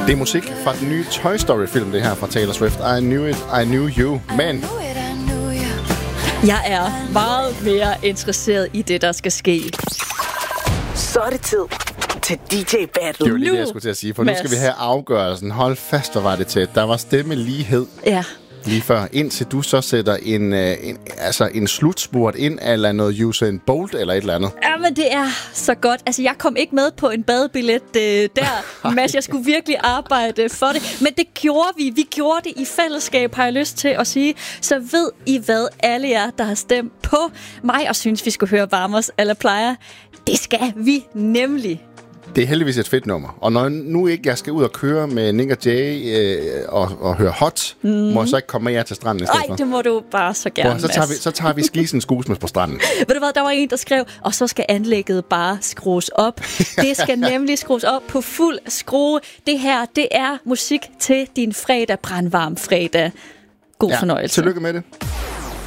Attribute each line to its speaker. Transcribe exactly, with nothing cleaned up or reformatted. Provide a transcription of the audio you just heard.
Speaker 1: Det er musik fra den nye Toy Story-film, det her fra Taylor Swift. I knew it, I knew you. Men
Speaker 2: jeg er meget mere interesseret i det, der skal ske.
Speaker 3: Så er det tid til D J Battle.
Speaker 1: Det var lige det, jeg skulle til at sige, for Mads. Nu skal vi have afgørelsen. Hold fast, hvor var det tæt. Der var stemmelighed.
Speaker 2: Ja.
Speaker 1: Lige før, indtil du så sætter en, en, altså en slutspurt ind, eller noget Usain Bolt, eller et eller andet.
Speaker 2: Ja, men det er så godt. Altså, jeg kom ikke med på en badebillet øh, der, Mads. Jeg skulle virkelig arbejde for det. Men det gjorde vi. Vi gjorde det i fællesskab, har jeg lyst til at sige. Så ved I hvad, alle jer, der har stemt på mig, og synes, vi skulle høre Varmers eller plejer. Det skal vi nemlig.
Speaker 1: Det er heldigvis et fedt nummer. Og når nu ikke jeg skal ud og køre med Nick og Jay øh, og, og høre Hot, mm. må jeg så ikke komme med jer til stranden i stedet for?
Speaker 2: Nej, det må du bare så gerne,
Speaker 1: Bro, så tager vi, så tager vi skisen skusmes på stranden.
Speaker 2: Ved du hvad, der var en, der skrev, og så skal anlægget bare skrues op. Det skal nemlig skrues op på fuld skrue. Det her, det er musik til din fredag, brandvarm fredag. God
Speaker 1: ja,
Speaker 2: fornøjelse.
Speaker 1: Tillykke med det.